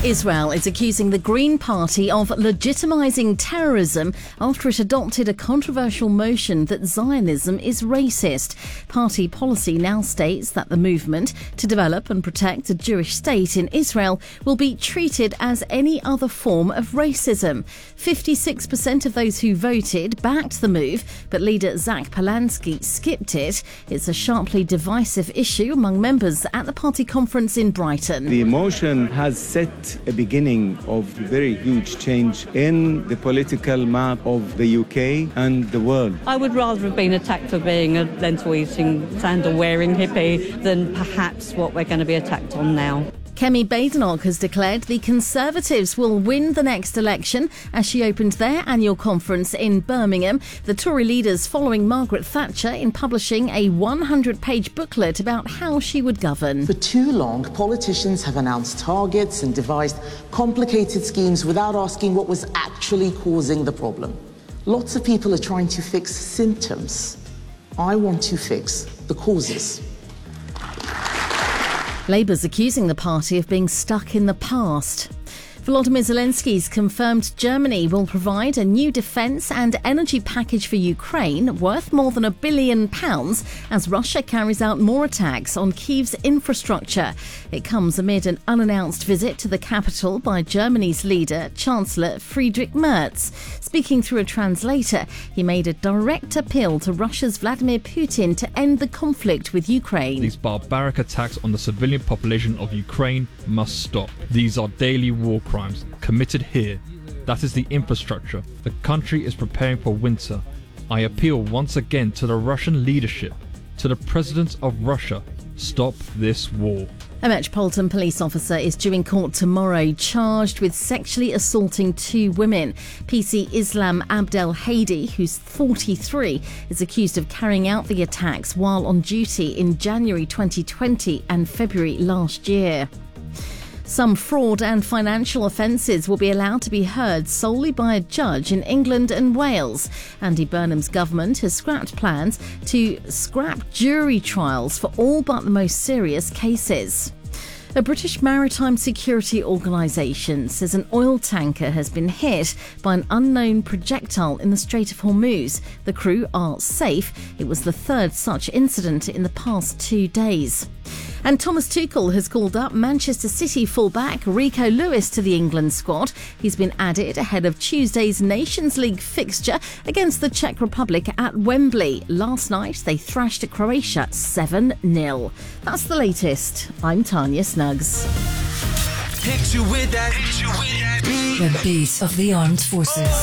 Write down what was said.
Israel is accusing the Green Party of legitimising terrorism after it adopted a controversial motion that Zionism is racist. Party policy now states that the movement to develop and protect a Jewish state in Israel will be treated as any other form of racism. 56% of those who voted backed the move, but leader Zach Polansky skipped it. It's a sharply divisive issue among members at the party conference in Brighton. The motion has set a beginning of very huge change in the political map of the UK and the world. I would rather have been attacked for being a lentil-eating, sandal-wearing hippie than perhaps what we're going to be attacked on now. Kemi Badenoch has declared the Conservatives will win the next election as she opened their annual conference in Birmingham. The Tory leaders following Margaret Thatcher in publishing a 100-page booklet about how she would govern. For too long, politicians have announced targets and devised complicated schemes without asking what was actually causing the problem. Lots of people are trying to fix symptoms. I want to fix the causes. Labour's accusing the party of being stuck in the past. Volodymyr Zelensky's confirmed Germany will provide a new defence and energy package for Ukraine worth more than £1 billion as Russia carries out more attacks on Kyiv's infrastructure. It comes amid an unannounced visit to the capital by Germany's leader, Chancellor Friedrich Merz. Speaking through a translator, he made a direct appeal to Russia's Vladimir Putin to end the conflict with Ukraine. These barbaric attacks on the civilian population of Ukraine must stop. These are daily war crimes committed here. That is the infrastructure. The country is preparing for winter. I appeal once again to the Russian leadership, to the president of Russia. Stop this war. A Metropolitan Police officer is due in court tomorrow, charged with sexually assaulting 2 women. PC Islam Abdel Hadi, who's 43, is accused of carrying out the attacks while on duty in January 2020 and February last year. Some fraud and financial offences will be allowed to be heard solely by a judge in England and Wales. Andy Burnham's government has scrapped plans to scrap jury trials for all but the most serious cases. A British maritime security organisation says an oil tanker has been hit by an unknown projectile in the Strait of Hormuz. The crew are safe. It was the third such incident in the past 2 days. And Thomas Tuchel has called up Manchester City fullback Rico Lewis to the England squad. He's been added ahead of Tuesday's Nations League fixture against the Czech Republic at Wembley. Last night, they thrashed Croatia 7-0. That's the latest. I'm Tanya Snuggs. Hit you with that. The beat of the armed forces.